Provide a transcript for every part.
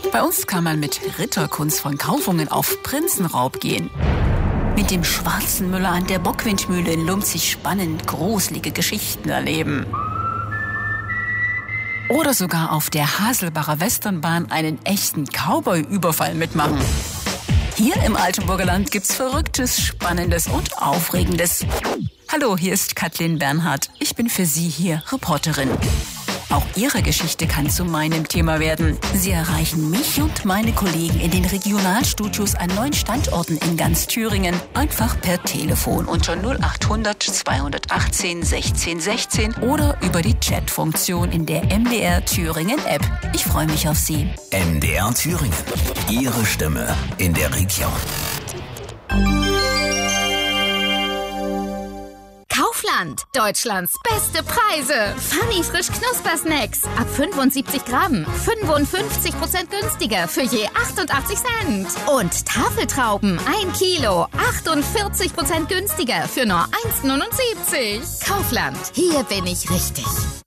Bei uns kann man mit Ritterkunst von Kaufungen auf Prinzenraub gehen. Mit dem schwarzen Müller an der Bockwindmühle in Lumpzig spannend gruselige Geschichten erleben. Oder sogar auf der Haselbacher Westernbahn einen echten Cowboy-Überfall mitmachen. Hier im Altenburger Land gibt's Verrücktes, Spannendes und Aufregendes. Hallo, hier ist Kathleen Bernhardt. Ich bin für Sie hier Reporterin. Auch Ihre Geschichte kann zu meinem Thema werden. Sie erreichen mich und meine Kollegen in den Regionalstudios an 9 Standorten in ganz Thüringen einfach per Telefon unter 0800 218 16 16 oder über die Chatfunktion in der MDR Thüringen App. Ich freue mich auf Sie. MDR Thüringen. Ihre Stimme in der Region. Kaufland, Deutschlands beste Preise. Funny frisch Knuspersnacks. Ab 75 Gramm. 55% günstiger für je 88 Cent. Und Tafeltrauben, 1 Kilo. 48% günstiger für nur 1,79. Kaufland, hier bin ich richtig.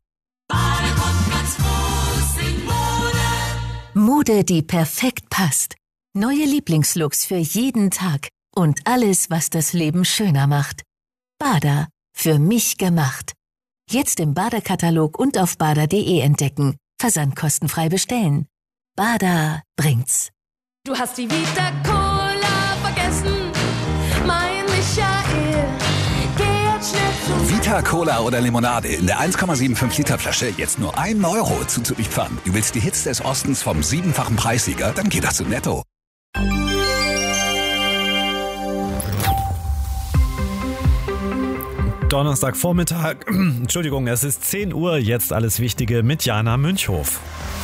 Mode, die perfekt passt. Neue Lieblingslooks für jeden Tag. Und alles, was das Leben schöner macht. Bada. Für mich gemacht. Jetzt im Bada-Katalog und auf bada.de entdecken. Versandkostenfrei bestellen. Bada bringt's. Du hast die Vita Cola vergessen, mein Michael. Geh jetzt schnell zu Vita Cola oder Limonade in der 1,75 Liter Flasche jetzt nur 1 Euro zuzulieferern. Du willst die Hits des Ostens vom 7-fachen Preissieger? Dann geht das zu Netto. Donnerstagvormittag, Entschuldigung, es ist 10 Uhr, jetzt alles Wichtige mit Jana Münchhof.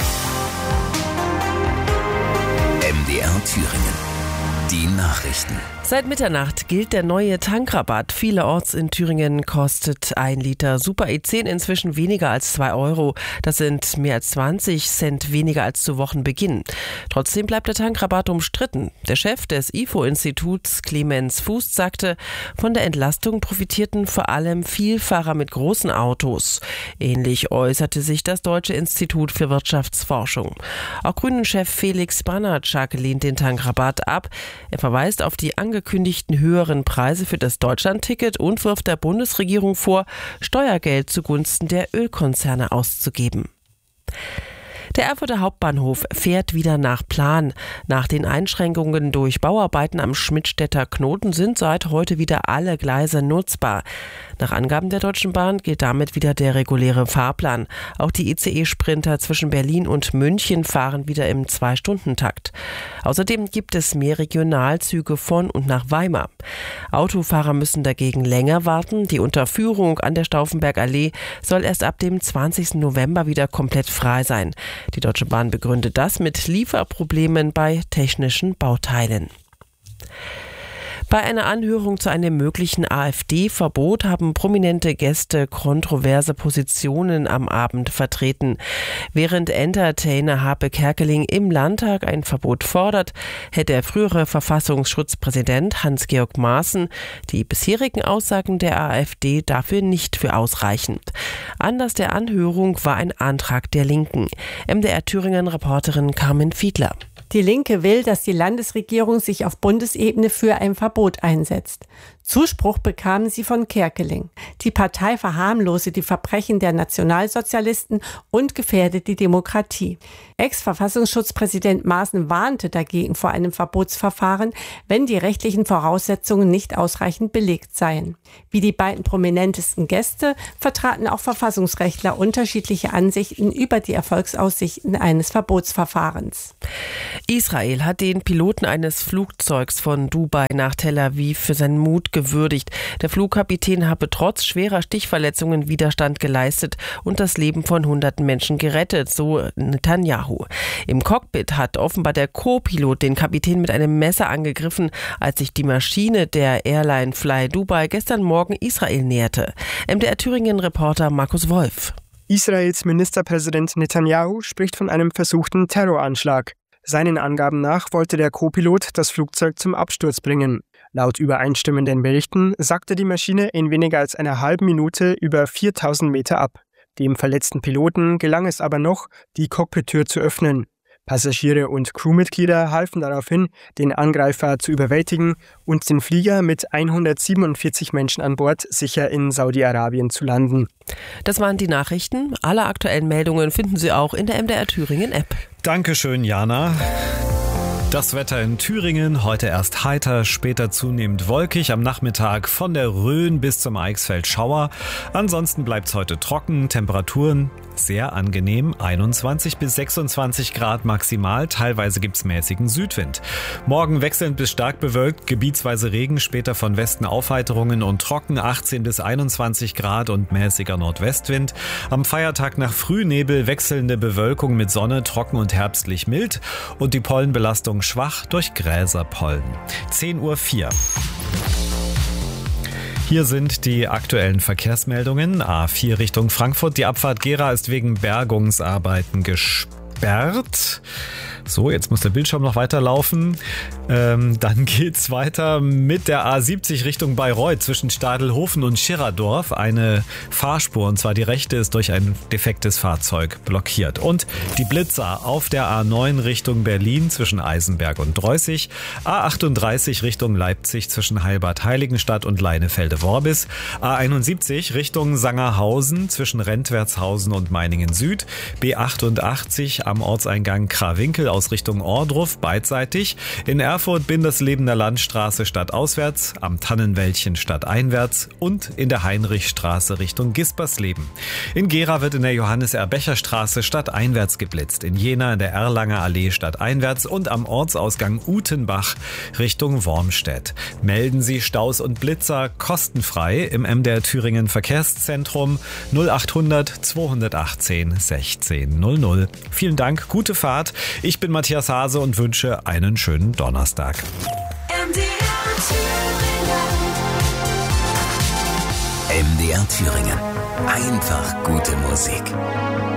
MDR Thüringen. Die Nachrichten. Seit Mitternacht gilt der neue Tankrabatt. Vielerorts in Thüringen kostet 1 Liter Super E10 inzwischen weniger als 2 Euro. Das sind mehr als 20 Cent weniger als zu Wochenbeginn. Trotzdem bleibt der Tankrabatt umstritten. Der Chef des IFO-Instituts, Clemens Fuß, sagte, von der Entlastung profitierten vor allem Vielfahrer mit großen Autos. Ähnlich äußerte sich das Deutsche Institut für Wirtschaftsforschung. Auch Grünen-Chef Felix Banatschak lehnt den Tankrabatt ab. Er verweist auf die angekündigten höheren Preise für das Deutschlandticket und wirft der Bundesregierung vor, Steuergeld zugunsten der Ölkonzerne auszugeben. Der Erfurter Hauptbahnhof fährt wieder nach Plan. Nach den Einschränkungen durch Bauarbeiten am Schmidtstädter Knoten sind seit heute wieder alle Gleise nutzbar. Nach Angaben der Deutschen Bahn gilt damit wieder der reguläre Fahrplan. Auch die ICE-Sprinter zwischen Berlin und München fahren wieder im 2-Stunden-Takt. Außerdem gibt es mehr Regionalzüge von und nach Weimar. Autofahrer müssen dagegen länger warten. Die Unterführung an der Stauffenbergallee soll erst ab dem 20. November wieder komplett frei sein. Die Deutsche Bahn begründet das mit Lieferproblemen bei technischen Bauteilen. Bei einer Anhörung zu einem möglichen AfD-Verbot haben prominente Gäste kontroverse Positionen am Abend vertreten. Während Entertainer Harpe Kerkeling im Landtag ein Verbot fordert, hält der frühere Verfassungsschutzpräsident Hans-Georg Maaßen die bisherigen Aussagen der AfD dafür nicht für ausreichend. Anlass der Anhörung war ein Antrag der Linken. MDR Thüringen-Reporterin Carmen Fiedler. Die Linke will, dass die Landesregierung sich auf Bundesebene für ein Verbot einsetzt. Zuspruch bekamen sie von Kerkeling. Die Partei verharmlose die Verbrechen der Nationalsozialisten und gefährdet die Demokratie. Ex-Verfassungsschutzpräsident Maaßen warnte dagegen vor einem Verbotsverfahren, wenn die rechtlichen Voraussetzungen nicht ausreichend belegt seien. Wie die beiden prominentesten Gäste vertraten auch Verfassungsrechtler unterschiedliche Ansichten über die Erfolgsaussichten eines Verbotsverfahrens. Israel hat den Piloten eines Flugzeugs von Dubai nach Tel Aviv für seinen Mut gewürdigt. Der Flugkapitän habe trotz schwerer Stichverletzungen Widerstand geleistet und das Leben von hunderten Menschen gerettet, so Netanyahu. Im Cockpit hat offenbar der Co-Pilot den Kapitän mit einem Messer angegriffen, als sich die Maschine der Airline Fly Dubai gestern Morgen Israel näherte. MDR Thüringen-Reporter Markus Wolf. Israels Ministerpräsident Netanyahu spricht von einem versuchten Terroranschlag. Seinen Angaben nach wollte der Co-Pilot das Flugzeug zum Absturz bringen. Laut übereinstimmenden Berichten sackte die Maschine in weniger als einer halben Minute über 4000 Meter ab. Dem verletzten Piloten gelang es aber noch, die Cockpittür zu öffnen. Passagiere und Crewmitglieder halfen daraufhin, den Angreifer zu überwältigen und den Flieger mit 147 Menschen an Bord sicher in Saudi-Arabien zu landen. Das waren die Nachrichten. Alle aktuellen Meldungen finden Sie auch in der MDR Thüringen App. Dankeschön, Jana. Das Wetter in Thüringen, heute erst heiter, später zunehmend wolkig, am Nachmittag von der Rhön bis zum Eichsfeld Schauer. Ansonsten bleibt es heute trocken, Temperaturen sehr angenehm, 21 bis 26 Grad maximal, teilweise gibt's mäßigen Südwind. Morgen wechselnd bis stark bewölkt, gebietsweise Regen, später von Westen Aufheiterungen und trocken, 18 bis 21 Grad und mäßiger Nordwestwind. Am Feiertag nach Frühnebel wechselnde Bewölkung mit Sonne, trocken und herbstlich mild und die Pollenbelastung schwach durch Gräserpollen. 10:04 Uhr. Hier sind die aktuellen Verkehrsmeldungen. A4 Richtung Frankfurt. Die Abfahrt Gera ist wegen Bergungsarbeiten gesperrt. So, jetzt muss der Bildschirm noch weiterlaufen. Dann geht's weiter mit der A70 Richtung Bayreuth zwischen Stadelhofen und Schirradorf. Eine Fahrspur, und zwar die rechte, ist durch ein defektes Fahrzeug blockiert. Und die Blitzer auf der A9 Richtung Berlin zwischen Eisenberg und Dreußig. A38 Richtung Leipzig zwischen Heilbad-Heiligenstadt und Leinefelde-Worbis. A71 Richtung Sangerhausen zwischen Rentwertshausen und Meiningen Süd. B88 am Ortseingang Krawinkel aus Richtung Ohrdruf, beidseitig. In Erfurt Binderslebener Landstraße stadtauswärts, am Tannenwäldchen stadteinwärts und in der Heinrichstraße Richtung Gispersleben. In Gera wird in der Johannes-R-Becher-Straße stadteinwärts geblitzt, in Jena in der Erlanger Allee stadteinwärts und am Ortsausgang Utenbach Richtung Wormstedt. Melden Sie Staus und Blitzer kostenfrei im MDR Thüringen Verkehrszentrum 0800 218 16 00. Vielen Dank, gute Fahrt. Ich bin Matthias Hase und wünsche einen schönen Donnerstag. MDR Thüringen. Einfach gute Musik.